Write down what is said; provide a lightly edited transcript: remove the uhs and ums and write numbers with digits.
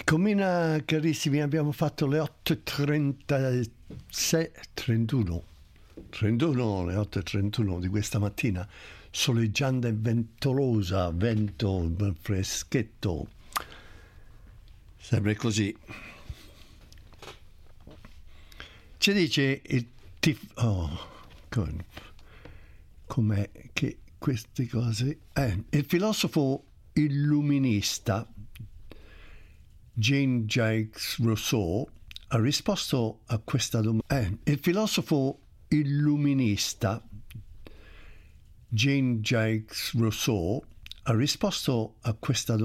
Commina carissimi, abbiamo fatto le 8:36, 31, le 8:31 di questa mattina, soleggiante e ventolosa, vento freschetto, sempre così. Ci dice il com'è che queste cose... il filosofo illuminista Jean-Jacques Rousseau ha risposto a questa domanda. Il filosofo illuminista Jean-Jacques Rousseau ha risposto a questa domanda.